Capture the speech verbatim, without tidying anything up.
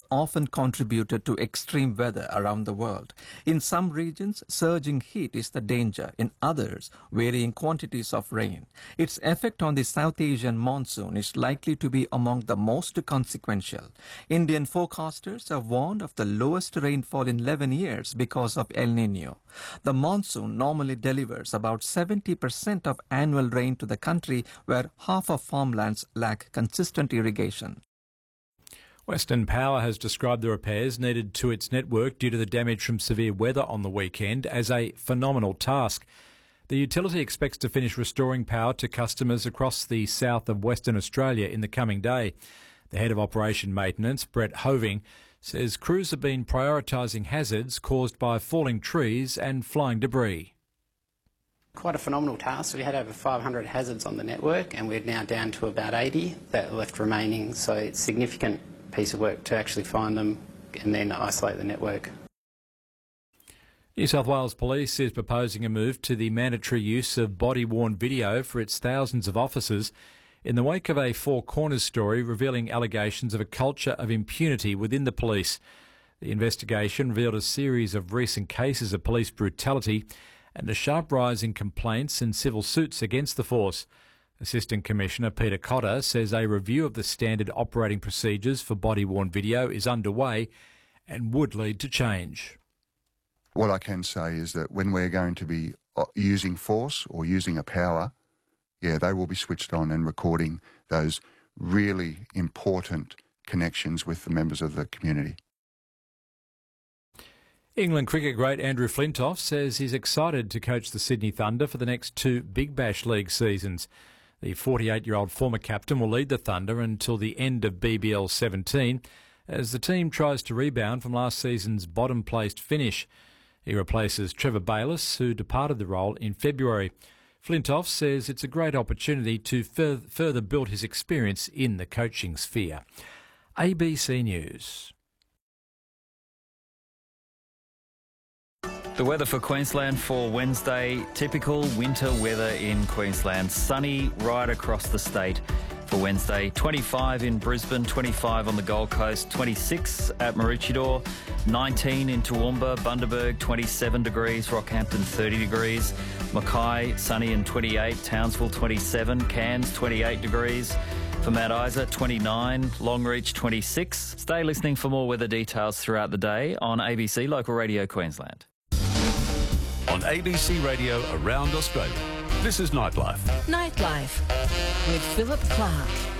often contributed to extreme weather around the world. In some regions, surging heat is the danger. In others, varying quantities of rain. Its effect on the South Asian monsoon is likely to be among the most consequential. Indian forecasters have warned of the lowest rainfall in eleven years because of El Niño. The monsoon normally delivers about seventy percent of annual rain to the country, where half of farmlands lack consistent irrigation. Western Power has described the repairs needed to its network due to the damage from severe weather on the weekend as a phenomenal task. The utility expects to finish restoring power to customers across the south of Western Australia in the coming day. The head of Operation Maintenance, Brett Hoving, says crews have been prioritising hazards caused by falling trees and flying debris. Quite a phenomenal task. We had over five hundred hazards on the network and we're now down to about eighty that are left remaining, so it's a significant piece of work to actually find them and then isolate the network. New South Wales Police is proposing a move to the mandatory use of body-worn video for its thousands of officers in the wake of a Four Corners story revealing allegations of a culture of impunity within the police. The investigation revealed a series of recent cases of police brutality and a sharp rise in complaints and civil suits against the force. Assistant Commissioner Peter Cotter says a review of the standard operating procedures for body-worn video is underway and would lead to change. What I can say is that when we're going to be using force or using a power, yeah, they will be switched on and recording those really important connections with the members of the community. England cricket great Andrew Flintoff says he's excited to coach the Sydney Thunder for the next two Big Bash League seasons. The forty-eight-year-old former captain will lead the Thunder until the end of B B L seventeen as the team tries to rebound from last season's bottom-placed finish. He replaces Trevor Bayliss, who departed the role in February. Flintoff says it's a great opportunity to fur- further build his experience in the coaching sphere. A B C News. The weather for Queensland for Wednesday, typical winter weather in Queensland. Sunny right across the state for Wednesday. twenty-five in Brisbane, twenty-five on the Gold Coast, twenty-six at Maroochydore, nineteen in Toowoomba, Bundaberg, twenty-seven degrees, Rockhampton, thirty degrees, Mackay, sunny and twenty-eight, Townsville, twenty-seven, Cairns, twenty-eight degrees. For Mount Isa, twenty-nine, Longreach, twenty-six. Stay listening for more weather details throughout the day on A B C Local Radio Queensland. On A B C Radio around Australia, this is Nightlife. Nightlife with Philip Clark.